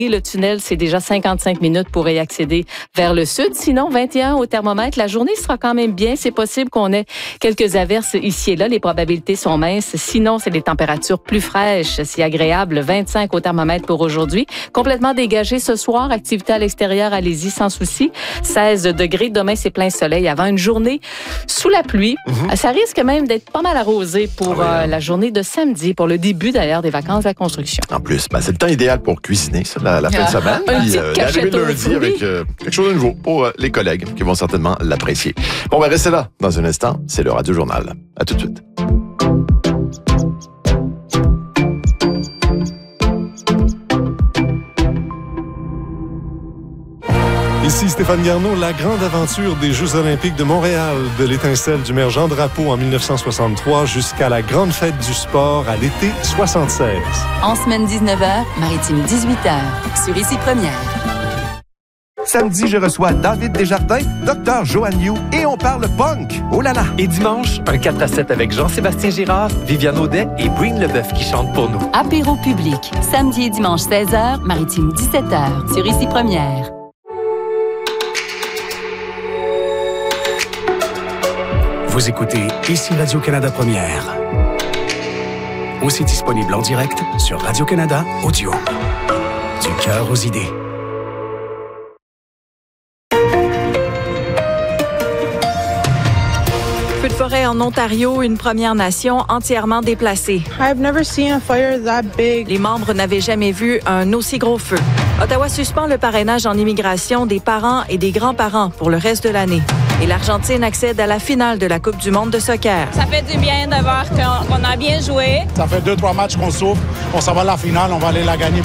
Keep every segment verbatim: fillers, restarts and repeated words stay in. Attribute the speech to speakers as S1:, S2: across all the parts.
S1: Le tunnel, c'est déjà cinquante-cinq minutes pour y accéder vers le sud. Sinon, vingt et un au thermomètre. La journée sera quand même bien. C'est possible qu'on ait quelques averses ici et là. Les probabilités sont minces. Sinon, c'est des températures plus fraîches, si agréables. vingt-cinq au thermomètre pour aujourd'hui. Complètement dégagé ce soir. Activité à l'extérieur, allez-y sans souci. seize degrés. Demain, c'est plein soleil avant une journée sous la pluie. Mm-hmm. Ça risque même d'être pas mal arrosé pour ah oui, euh, la journée de samedi, pour le début d'ailleurs des vacances de la construction.
S2: En plus, ben, c'est le temps idéal pour cuisiner, ça, la, la fin
S1: ah,
S2: de semaine.
S1: Un
S2: puis,
S1: petit
S2: euh,
S1: cachette
S2: lundi fruits. Avec euh, quelque chose de nouveau pour euh, les collègues qui vont certainement l'apprécier. Bon, ben restez là. Dans un instant, c'est le Radio Journal. À tout de suite.
S3: Ici Stéphane Garneau, la grande aventure des Jeux olympiques de Montréal, de l'étincelle du maire Jean Drapeau en dix-neuf cent soixante-trois jusqu'à la grande fête du sport à l'été soixante-seize.
S4: En semaine dix-neuf heures, Maritime dix-huit heures, sur Ici Première.
S5: Samedi, je reçois David Desjardins, Docteur Joanne Yu et on parle punk. Oh là là!
S6: Et dimanche, un quatre à sept avec Jean-Sébastien Girard, Viviane Audet et Breen Leboeuf qui chantent pour nous.
S4: Apéro public, samedi et dimanche seize heures, Maritime dix-sept heures, sur Ici Première.
S7: Vous écoutez Ici Radio-Canada Première. Aussi disponible en direct sur Radio-Canada Audio. Du cœur aux idées.
S8: Feu de forêt en Ontario, une Première Nation entièrement déplacée.
S9: I've never seen a fire that big.
S8: Les membres n'avaient jamais vu un aussi gros feu. Ottawa suspend le parrainage en immigration des parents et des grands-parents pour le reste de l'année. Et l'Argentine accède à la finale de la Coupe du monde de soccer.
S10: Ça fait du bien de voir qu'on, qu'on a bien joué.
S11: Ça fait deux, trois matchs qu'on souffre. On s'en va à la finale, on va aller la gagner.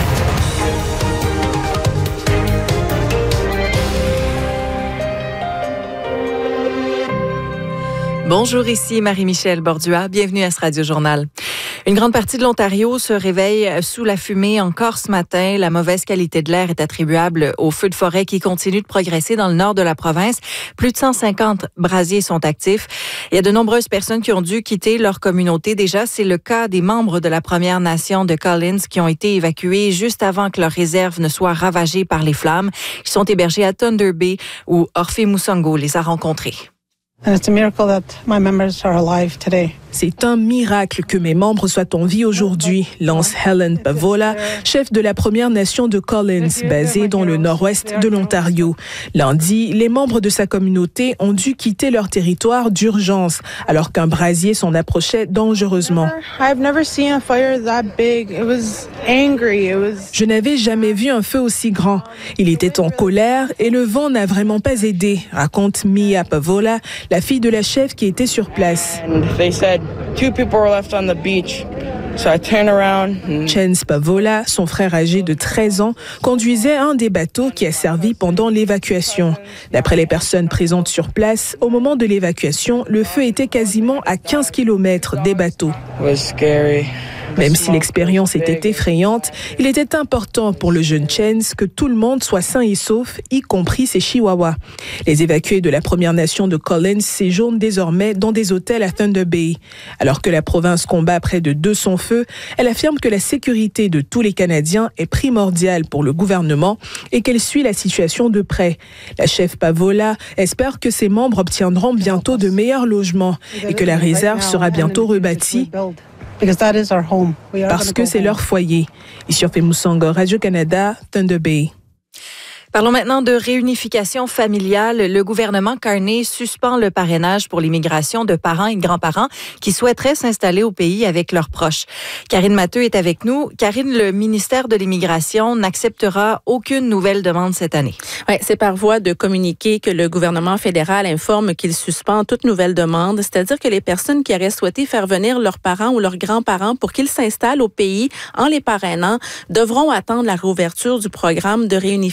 S8: Bonjour, ici Marie-Michel Bordua. Bienvenue à ce Radio Journal. Une grande partie de l'Ontario se réveille sous la fumée encore ce matin. La mauvaise qualité de l'air est attribuable aux feux de forêt qui continuent de progresser dans le nord de la province. Plus de cent cinquante brasiers sont actifs. Il y a de nombreuses personnes qui ont dû quitter leur communauté. Déjà, c'est le cas des membres de la Première Nation de Collins qui ont été évacués juste avant que leur réserve ne soit ravagée par les flammes. Ils sont hébergés à Thunder Bay où Orphée Moussango les a rencontrés.
S9: And it's a miracle that my members are alive today.
S12: C'est un miracle que mes membres soient en vie aujourd'hui, lance Helen Pavola, chef de la Première Nation de Collins, basée dans le nord-ouest de l'Ontario. Lundi, les membres de sa communauté ont dû quitter leur territoire d'urgence, alors qu'un brasier s'en approchait dangereusement. Je n'avais jamais vu un feu aussi grand. Il était en colère et le vent n'a vraiment pas aidé, raconte Mia Pavola, la fille de la chef qui était sur place.
S13: Two people were left on the beach. So I turned around. And...
S12: Chance Pavola, son frère âgé de treize ans, conduisait un des bateaux qui a servi pendant l'évacuation. D'après les personnes présentes sur place, au moment de l'évacuation, le feu était quasiment à quinze kilomètres des bateaux.
S13: It was scary.
S12: Même si l'expérience était effrayante, il était important pour le jeune Chance que tout le monde soit sain et sauf, y compris ses chihuahuas. Les évacués de la Première Nation de Collins séjournent désormais dans des hôtels à Thunder Bay. Alors que la province combat près de deux cents feux, elle affirme que la sécurité de tous les Canadiens est primordiale pour le gouvernement et qu'elle suit la situation de près. La chef Pavola espère que ses membres obtiendront bientôt de meilleurs logements et que la réserve sera bientôt rebâtie. Parce que c'est leur foyer. Ici Orphée Moussango, Radio-Canada, Thunder Bay.
S8: Parlons maintenant de réunification familiale. Le gouvernement Carney suspend le parrainage pour l'immigration de parents et de grands-parents qui souhaiteraient s'installer au pays avec leurs proches. Karine Matteux est avec nous. Karine, le ministère de l'Immigration n'acceptera aucune nouvelle demande cette année.
S14: Oui, c'est par voie de communiqué que le gouvernement fédéral informe qu'il suspend toute nouvelle demande, c'est-à-dire que les personnes qui auraient souhaité faire venir leurs parents ou leurs grands-parents pour qu'ils s'installent au pays en les parrainant devront attendre la réouverture du programme de réunification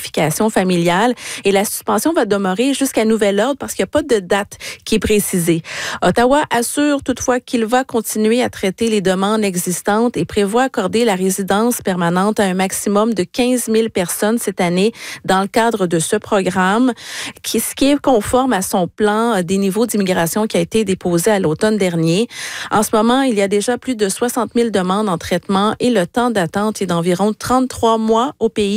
S14: suspension familiale et la suspension va demeurer jusqu'à nouvel ordre parce qu'il n'y a pas de date qui est précisée. Ottawa assure toutefois qu'il va continuer à traiter les demandes existantes et prévoit accorder la résidence permanente à un maximum de quinze mille personnes cette année dans le cadre de ce programme, qui, ce qui est conforme à son plan des niveaux d'immigration qui a été déposé à l'automne dernier. En ce moment, il y a déjà plus de soixante mille demandes en traitement et le temps d'attente est d'environ trente-trois mois au pays.